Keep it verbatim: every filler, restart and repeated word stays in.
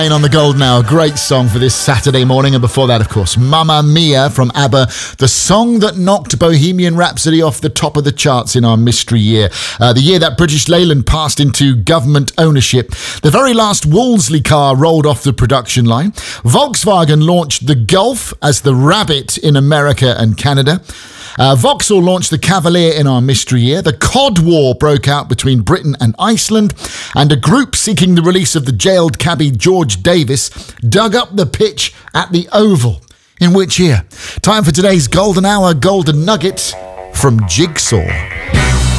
On the Golden Hour, great song for this Saturday morning. And before that, of course, Mamma Mia from ABBA, the song that knocked Bohemian Rhapsody off the top of the charts in our mystery year. Uh, the year that British Leyland passed into government ownership. The very last Wolseley car rolled off the production line. Volkswagen launched the Golf as the Rabbit in America and Canada. Uh, Vauxhall launched the Cavalier in our mystery year. The Cod War broke out between Britain and Iceland. And a group seeking the release of the jailed cabbie George Davis dug up the pitch at the Oval. In which year? Time for today's Golden Hour Golden Nugget from Jigsaw.